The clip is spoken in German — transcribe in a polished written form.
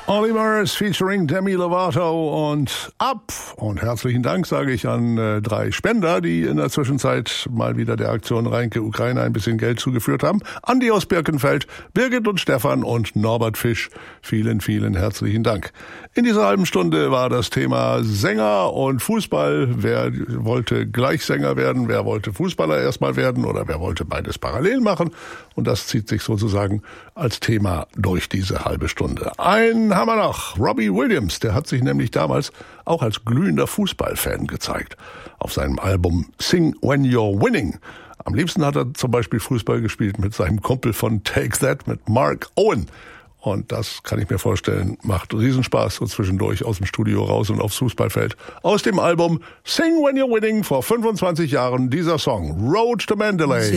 Olimars featuring Demi Lovato und Ab. Und herzlichen Dank sage ich an 3 Spender, die in der Zwischenzeit mal wieder der Aktion Reinke Ukraine ein bisschen Geld zugeführt haben. Andi aus Birkenfeld, Birgit und Stefan und Norbert Fisch. Vielen, vielen herzlichen Dank. In dieser halben Stunde war das Thema Sänger und Fußball. Wer wollte gleich Sänger werden, wer wollte Fußballer erstmal werden oder wer wollte beides parallel machen. Und das zieht sich sozusagen als Thema durch diese halbe Stunde. Einen haben wir noch. Robbie Williams, der hat sich nämlich damals auch als glühender Fußballfan gezeigt. Auf seinem Album Sing When You're Winning. Am liebsten hat er zum Beispiel Fußball gespielt mit seinem Kumpel von Take That, mit Mark Owen. Und das kann ich mir vorstellen, macht Riesenspaß, so zwischendurch aus dem Studio raus und aufs Fußballfeld. Aus dem Album Sing When You're Winning vor 25 Jahren dieser Song, Road to Mandalay.